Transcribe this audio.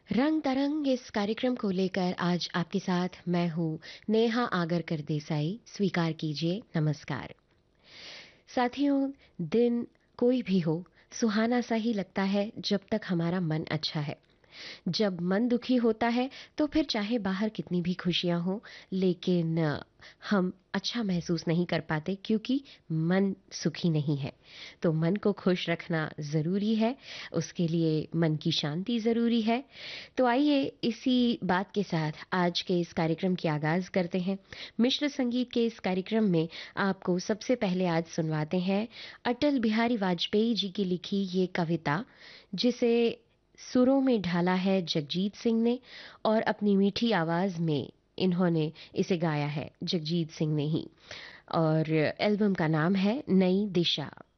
रंग तरंग इस कार्यक्रम को लेकर आज आपके साथ मैं हूँ नेहा आगरकर देसाई। स्वीकार कीजिए नमस्कार। साथियों, दिन कोई भी हो, सुहाना सा ही लगता है जब तक हमारा मन अच्छा है। जब मन दुखी होता है तो फिर चाहे बाहर कितनी भी खुशियां हो, लेकिन हम अच्छा महसूस नहीं कर पाते क्योंकि मन सुखी नहीं है। तो मन को खुश रखना ज़रूरी है, उसके लिए मन की शांति ज़रूरी है। तो आइए इसी बात के साथ आज के इस कार्यक्रम की आगाज़ करते हैं। मिश्र संगीत के इस कार्यक्रम में आपको सबसे पहले आज सुनवाते हैं अटल बिहारी वाजपेयी जी की लिखी ये कविता, जिसे सुरों में ढाला है जगजीत सिंह ने और अपनी मीठी आवाज में इन्होंने इसे गाया है जगजीत सिंह ने ही। और एल्बम का नाम है नई दिशा।